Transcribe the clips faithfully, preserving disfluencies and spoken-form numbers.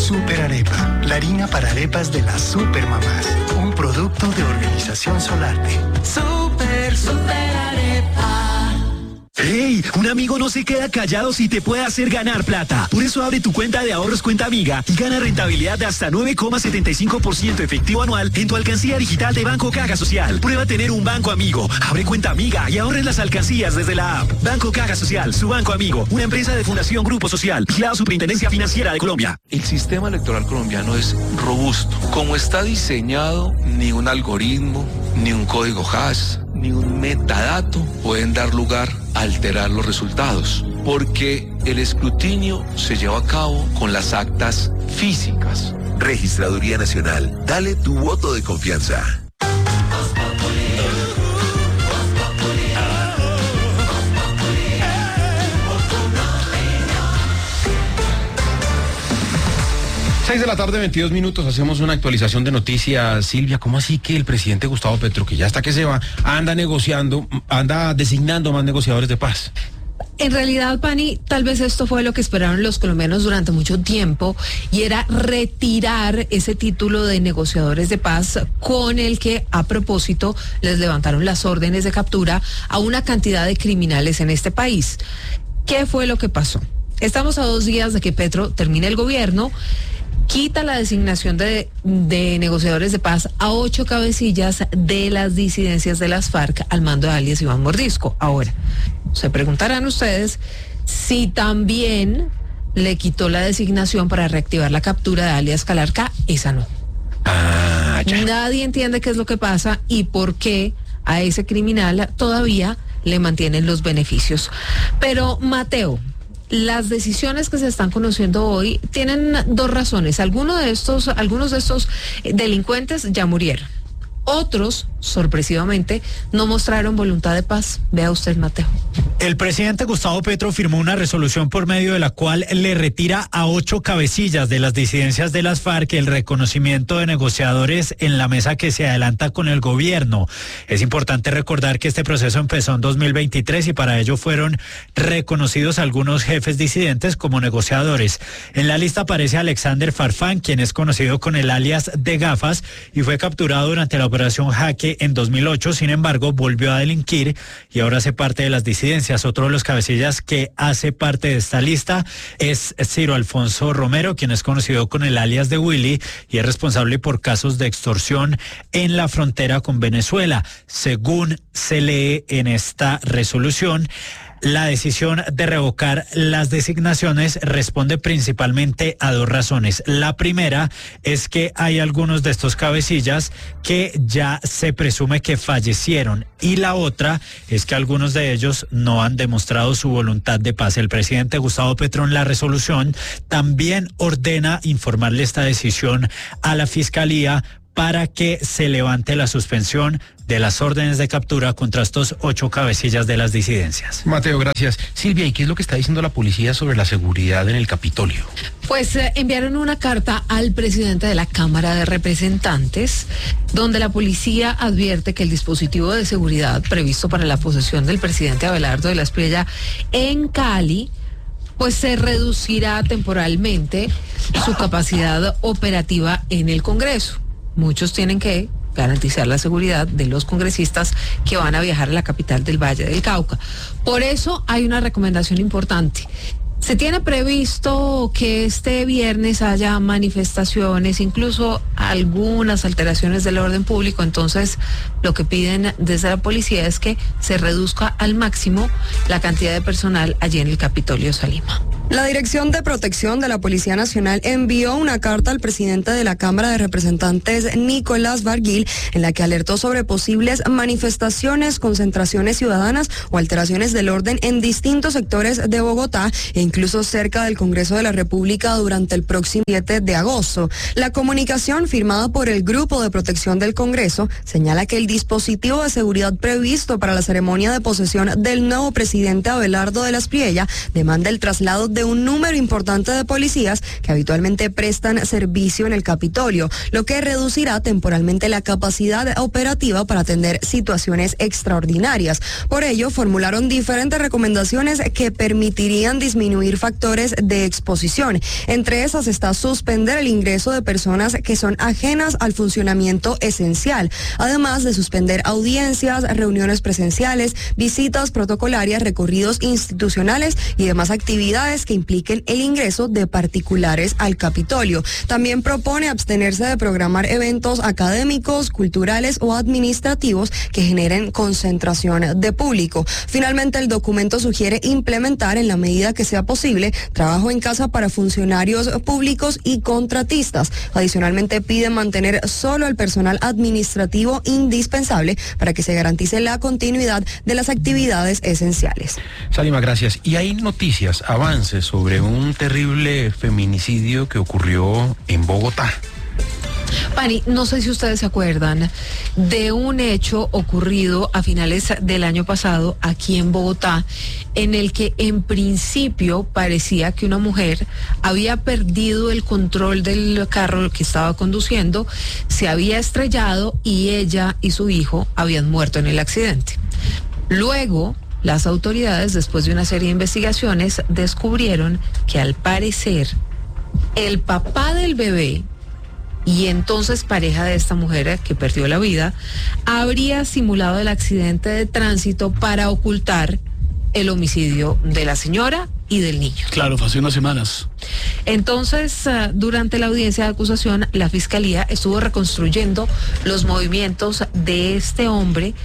Super Arepa, la harina para arepas de las supermamás. Un producto de Organización Solarte. Super, super arepa. ¡Hey! Un amigo no se queda callado si te puede hacer ganar plata. Por eso abre tu cuenta de ahorros Cuenta Amiga y gana rentabilidad de hasta nueve coma setenta y cinco por ciento efectivo anual en tu alcancía digital de Banco Caja Social. Prueba tener un banco amigo. Abre Cuenta Amiga y ahorren las alcancías desde la app. Banco Caja Social, su banco amigo. Una empresa de Fundación Grupo Social. Vigilado Superintendencia Financiera de Colombia. El sistema electoral colombiano es robusto. Como está diseñado, ni un algoritmo, ni un código hash, ni un metadato pueden dar lugar a alterar los resultados, porque el escrutinio se lleva a cabo con las actas físicas. Registraduría Nacional, dale tu voto de confianza. seis de la tarde, veintidós minutos, hacemos una actualización de noticias. Silvia, ¿cómo así que el presidente Gustavo Petro, que ya está que se va, anda negociando, anda designando más negociadores de paz? En realidad, Pani, tal vez esto fue lo que esperaron los colombianos durante mucho tiempo, y era retirar ese título de negociadores de paz con el que, a propósito, les levantaron las órdenes de captura a una cantidad de criminales en este país. ¿Qué fue lo que pasó? Estamos a dos días de que Petro termine el gobierno, quita la designación de, de negociadores de paz a ocho cabecillas de las disidencias de las FARC al mando de alias Iván Mordisco. Ahora, se preguntarán ustedes si también le quitó la designación para reactivar la captura de alias Calarca. Esa no. Ah, ya. Nadie entiende qué es lo que pasa y por qué a ese criminal todavía le mantienen los beneficios. Pero, Mateo, las decisiones que se están conociendo hoy tienen dos razones. Algunos de estos, algunos de estos delincuentes ya murieron. Otros, sorpresivamente, no mostraron voluntad de paz. Vea usted, Mateo. El presidente Gustavo Petro firmó una resolución por medio de la cual le retira a ocho cabecillas de las disidencias de las FARC el reconocimiento de negociadores en la mesa que se adelanta con el gobierno. Es importante recordar que este proceso empezó en dos mil veintitrés y para ello fueron reconocidos algunos jefes disidentes como negociadores. En la lista aparece Alexander Farfán, quien es conocido con el alias de Gafas y fue capturado durante la Operación Jaque en dos mil ocho, sin embargo, volvió a delinquir y ahora hace parte de las disidencias. Otro de los cabecillas que hace parte de esta lista es Ciro Alfonso Romero, quien es conocido con el alias de Willy y es responsable por casos de extorsión en la frontera con Venezuela. Según se lee en esta resolución, la decisión de revocar las designaciones responde principalmente a dos razones. La primera es que hay algunos de estos cabecillas que ya se presume que fallecieron y la otra es que algunos de ellos no han demostrado su voluntad de paz. El presidente Gustavo Petro en la resolución también ordena informarle esta decisión a la Fiscalía para que se levante la suspensión de las órdenes de captura contra estos ocho cabecillas de las disidencias. Mateo, gracias. Silvia, ¿y qué es lo que está diciendo la policía sobre la seguridad en el Capitolio? Pues eh, enviaron una carta al presidente de la Cámara de Representantes, donde la policía advierte que el dispositivo de seguridad previsto para la posesión del presidente Abelardo de la Espriella en Cali pues se reducirá temporalmente su capacidad operativa en el Congreso. Muchos tienen que garantizar la seguridad de los congresistas que van a viajar a la capital del Valle del Cauca. Por eso hay una recomendación importante. Se tiene previsto que este viernes haya manifestaciones, incluso algunas alteraciones del orden público, entonces lo que piden desde la policía es que se reduzca al máximo la cantidad de personal allí en el Capitolio Salima. La Dirección de Protección de la Policía Nacional envió una carta al presidente de la Cámara de Representantes, Nicolás Barguil, en la que alertó sobre posibles manifestaciones, concentraciones ciudadanas o alteraciones del orden en distintos sectores de Bogotá e incluso cerca del Congreso de la República durante el próximo siete de agosto. La comunicación firmada por el Grupo de Protección del Congreso señala que el dispositivo de seguridad previsto para la ceremonia de posesión del nuevo presidente Abelardo de la Espriella demanda el traslado de de un número importante de policías que habitualmente prestan servicio en el Capitolio, lo que reducirá temporalmente la capacidad operativa para atender situaciones extraordinarias. Por ello, formularon diferentes recomendaciones que permitirían disminuir factores de exposición. Entre esas está suspender el ingreso de personas que son ajenas al funcionamiento esencial, además de suspender audiencias, reuniones presenciales, visitas protocolarias, recorridos institucionales y demás actividades que impliquen el ingreso de particulares al Capitolio. También propone abstenerse de programar eventos académicos, culturales o administrativos que generen concentración de público. Finalmente, el documento sugiere implementar en la medida que sea posible trabajo en casa para funcionarios públicos y contratistas. Adicionalmente, pide mantener solo el personal administrativo indispensable para que se garantice la continuidad de las actividades esenciales. Salima, gracias. Y hay noticias, avances sobre un terrible feminicidio que ocurrió en Bogotá. Pani, no sé si ustedes se acuerdan de un hecho ocurrido a finales del año pasado aquí en Bogotá, en el que en principio parecía que una mujer había perdido el control del carro que estaba conduciendo, se había estrellado y ella y su hijo habían muerto en el accidente. Luego, las autoridades, después de una serie de investigaciones, descubrieron que al parecer el papá del bebé y entonces pareja de esta mujer que perdió la vida, habría simulado el accidente de tránsito para ocultar el homicidio de la señora y del niño. Claro, fue hace unas semanas. Entonces, uh, durante la audiencia de acusación, la Fiscalía estuvo reconstruyendo los movimientos de este hombre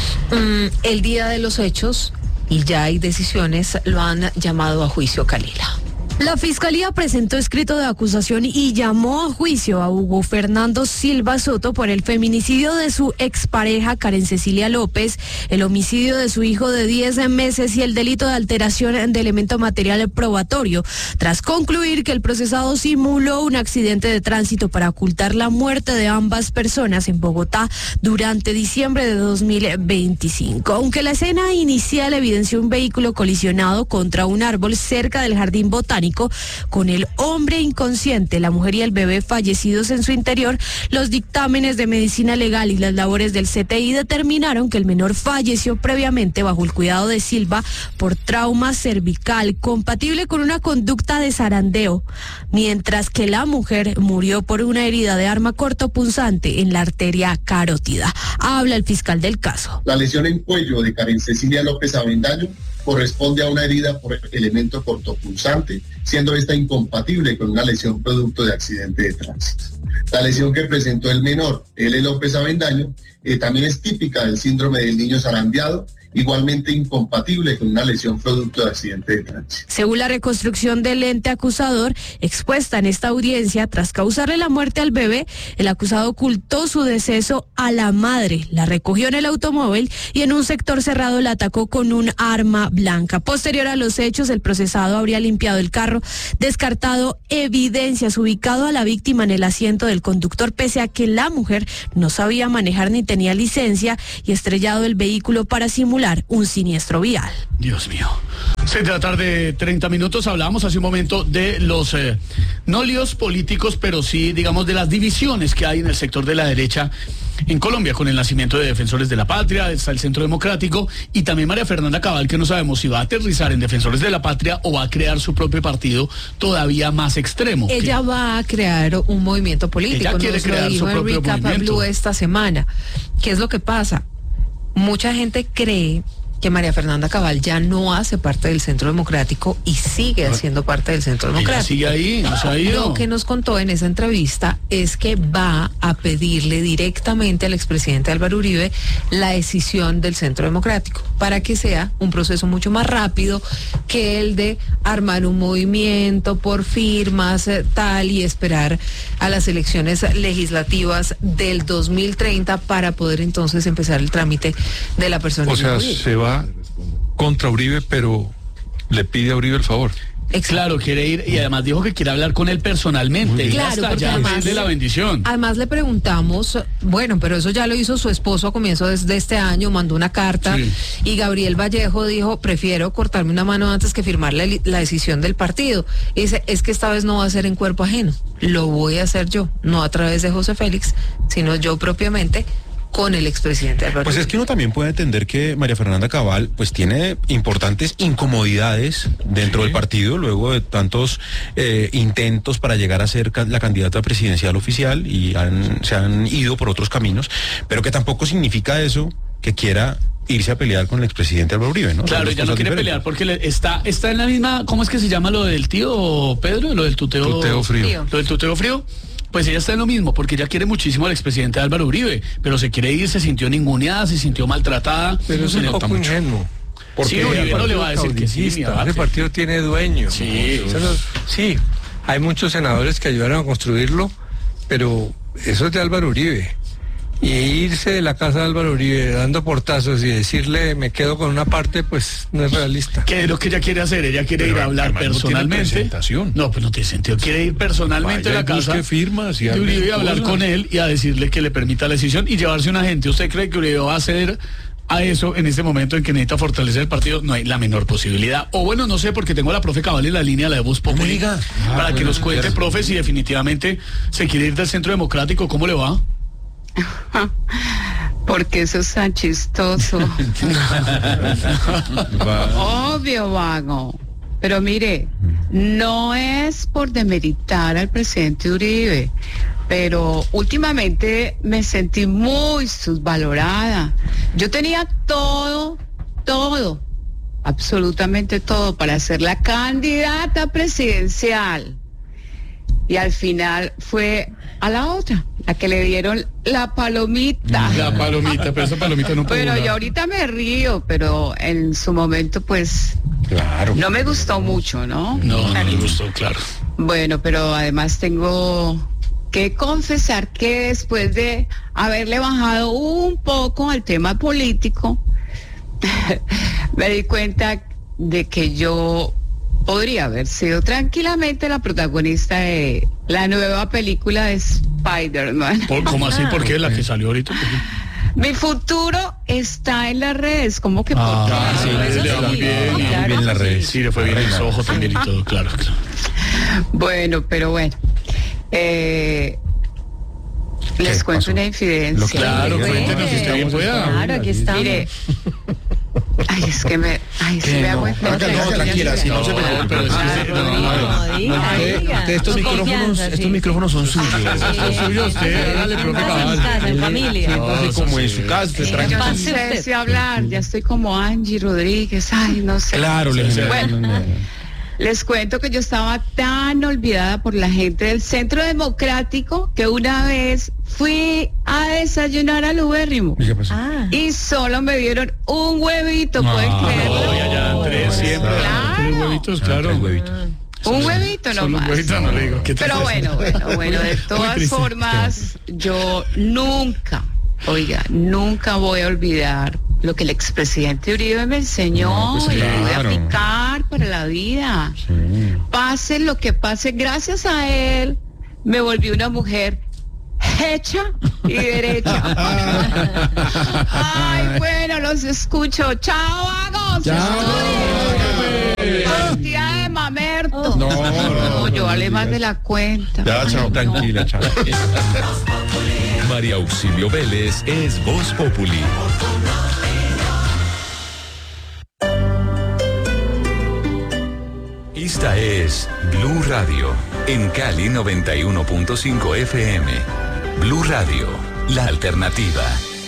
um, el día de los hechos y ya hay decisiones, lo han llamado a juicio Kalila. La Fiscalía presentó escrito de acusación y llamó a juicio a Hugo Fernando Silva Soto por el feminicidio de su expareja Karen Cecilia López, el homicidio de su hijo de diez meses y el delito de alteración de elemento material probatorio, tras concluir que el procesado simuló un accidente de tránsito para ocultar la muerte de ambas personas en Bogotá durante diciembre de dos mil veinticinco. Aunque la escena inicial evidenció un vehículo colisionado contra un árbol cerca del jardín botánico, con el hombre inconsciente, la mujer y el bebé fallecidos en su interior, los dictámenes de medicina legal y las labores del C T I determinaron que el menor falleció previamente bajo el cuidado de Silva por trauma cervical compatible con una conducta de zarandeo, mientras que la mujer murió por una herida de arma cortopunzante en la arteria carótida. Habla el fiscal del caso. La lesión en cuello de Karen Cecilia López Avendaño corresponde a una herida por elemento cortopunzante, siendo esta incompatible con una lesión producto de accidente de tránsito. La lesión que presentó el menor, L. López Avendaño, eh, también es típica del síndrome del niño zarandeado, igualmente incompatible con una lesión producto de accidente de tránsito. Según la reconstrucción del ente acusador expuesta en esta audiencia, tras causarle la muerte al bebé, el acusado ocultó su deceso a la madre, la recogió en el automóvil y en un sector cerrado la atacó con un arma blanca. Posterior a los hechos, el procesado habría limpiado el carro, descartado evidencias, ubicado a la víctima en el asiento del conductor, pese a que la mujer no sabía manejar ni tenía licencia, y estrellado el vehículo para simular un siniestro vial. Dios mío. seis de la tarde, treinta minutos. Hablábamos hace un momento de los, eh, no líos políticos, pero sí, digamos, de las divisiones que hay en el sector de la derecha en Colombia, con el nacimiento de Defensores de la Patria, está el Centro Democrático, y también María Fernanda Cabal, que no sabemos si va a aterrizar en Defensores de la Patria o va a crear su propio partido todavía más extremo. Ella que... va a crear un movimiento político. Ella quiere Nos crear lo dijo su propio Enrique movimiento. Blue esta semana. ¿Qué es lo que pasa? Mucha gente cree que María Fernanda Cabal ya no hace parte del Centro Democrático y sigue haciendo parte del Centro Democrático. Ella sigue ahí, no se ha ido. Lo que nos contó en esa entrevista es que va a pedirle directamente al expresidente Álvaro Uribe la decisión del Centro Democrático para que sea un proceso mucho más rápido que el de armar un movimiento por firmas, eh, tal, y esperar a las elecciones legislativas del dos mil treinta para poder entonces empezar el trámite de la persona. O sea, se va contra Uribe, pero le pide a Uribe el favor. Claro, quiere ir y además dijo que quiere hablar con él personalmente. Claro, porque además, de la bendición. Además le preguntamos, bueno, pero eso ya lo hizo su esposo a comienzos de este año, mandó una carta sí. y Gabriel Vallejo dijo, prefiero cortarme una mano antes que firmar la, la decisión del partido. Y dice, es que esta vez no va a ser en cuerpo ajeno, lo voy a hacer yo, no a través de José Félix, sino yo propiamente con el expresidente Álvaro. Pues es que uno también puede entender que María Fernanda Cabal pues tiene importantes incomodidades dentro sí. del partido luego de tantos eh, intentos para llegar a ser la candidata presidencial oficial y han, se han ido por otros caminos, pero que tampoco significa eso que quiera irse a pelear con el expresidente Álvaro Uribe, ¿no? Claro, ya no quiere diferentes. pelear porque le, está está en la misma, ¿cómo es que se llama lo del tío Pedro? Lo del tuteo, tuteo frío. frío. Lo del tuteo frío. Pues ella está en lo mismo, porque ella quiere muchísimo al expresidente Álvaro Uribe, pero se quiere ir, se sintió ninguneada, se sintió maltratada. Pero es un poco ingenuo. Sí, Uribe no le va a decir que sí. El partido tiene dueño. Sí, ¿no? Sí, hay muchos senadores que ayudaron a construirlo, pero eso es de Álvaro Uribe. Y irse de la casa de Álvaro Uribe dando portazos y decirle me quedo con una parte, pues no es realista. ¿Qué es lo que ella quiere hacer? Ella quiere pero ir a hablar personalmente. No, no, pues no tiene sentido. Quiere ir personalmente Vaya, a la casa firmas y de Uribe y hablar con él y a decirle que le permita la decisión y llevarse un agente. ¿Usted cree que Uribe va a hacer a eso en este momento en que necesita fortalecer el partido? No hay la menor posibilidad. O bueno, no sé, porque tengo a la profe Cabal en la línea, la de Voz Populi, ah, para bueno, que nos cuente, profe, si definitivamente se quiere ir del Centro Democrático. ¿Cómo le va? Porque eso es tan chistoso. Obvio, vago. Pero mire, no es por demeritar al presidente Uribe, pero últimamente me sentí muy subvalorada. Yo tenía todo, todo, absolutamente todo para ser la candidata presidencial. Y al final fue a la otra, la que le dieron la palomita. La palomita, pero esa palomita no pudo. Pero yo ahorita me río, pero en su momento pues claro. no me gustó mucho, ¿no? No, no me gustó, claro. Bueno, pero además tengo que confesar que después de haberle bajado un poco al tema político, me di cuenta de que yo podría haber sido tranquilamente la protagonista de la nueva película de Spider-Man. ¿Cómo así? ¿Por qué? La que salió ahorita. Mi futuro está en las redes. ¿Cómo que por ah, qué? Ah, sí, le, le va muy bien, no, muy claro, bien en las redes. Sí, sí, le fue bien en su ojo también y todo, claro, claro. Bueno, pero bueno. Eh, les cuento una infidencia. Claro, cuéntenos si está bien pueda. Claro, aquí estamos. Mire. Ay, es que me... Ay, se me hago... No, tranquila, si no se preocupe, pero es que... Estos micrófonos, estos micrófonos son suyos. Son suyos, usted, hágale, profe Cabal. En familia. Como en su casa, yo no sé si hablar, ya estoy como Angie Rodríguez, ay, no sé. Claro, le Bueno, les cuento que yo estaba tan olvidada por la gente del Centro Democrático que una vez fui a desayunar al ubérrimo ¿Y qué pasó? Ah. y solo me dieron un huevito, ¿pueden ah, creerlo? No, ya, ya, tres siempre. Claro. Tres huevitos, claro. Tres huevitos. Un huevito nomás. Un huevito no le digo. ¿Qué Pero bueno, bueno, bueno, de todas formas, yo nunca, oiga, nunca voy a olvidar lo que el expresidente Uribe me enseñó no, pues, y claro. voy a aplicar para la vida. Sí. Pase lo que pase, gracias a él me volví una mujer hecha y derecha. Ay, bueno, los escucho. Chao, vagos. Chao. Cantidad de mamerto. No, no, no, yo vale más de la cuenta. Ya, chao, tranquila, chao. María Auxilio Vélez es Voz Populi. Esta es Blue Radio, en Cali noventa y uno punto cinco F M. Blue Radio, la alternativa.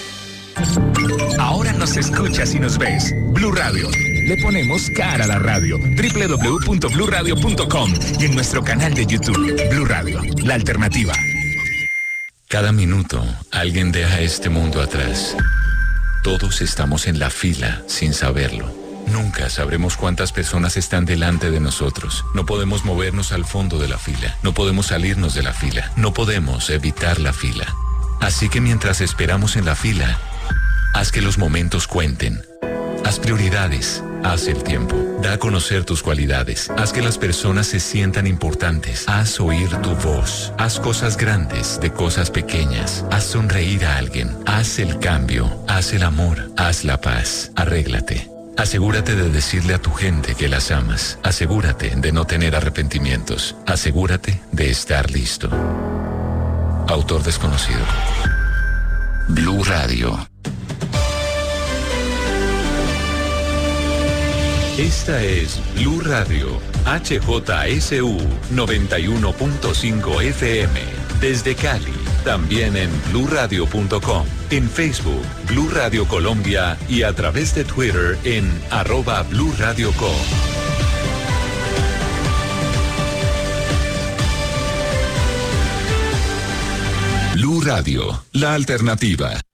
Ahora nos escuchas y nos ves. Blue Radio. Le ponemos cara a la radio. doble u doble u doble u punto blue radio punto com y en nuestro canal de YouTube. Blue Radio, la alternativa. Cada minuto, alguien deja este mundo atrás. Todos estamos en la fila sin saberlo. Nunca sabremos cuántas personas están delante de nosotros. No podemos movernos al fondo de la fila. No podemos salirnos de la fila. No podemos evitar la fila. Así que mientras esperamos en la fila, haz que los momentos cuenten. Haz prioridades. Haz el tiempo. Da a conocer tus cualidades. Haz que las personas se sientan importantes. Haz oír tu voz. Haz cosas grandes de cosas pequeñas. Haz sonreír a alguien. Haz el cambio. Haz el amor. Haz la paz. Arréglate. Asegúrate de decirle a tu gente que las amas. Asegúrate de no tener arrepentimientos. Asegúrate de estar listo. Autor desconocido. Blue Radio. Esta es Blue Radio, H J S U noventa y uno punto cinco F M, desde Cali, también en blue radio punto com, en Facebook, Blue Radio Colombia y a través de Twitter en arroba Blue Radio Co. Blue Radio, la alternativa.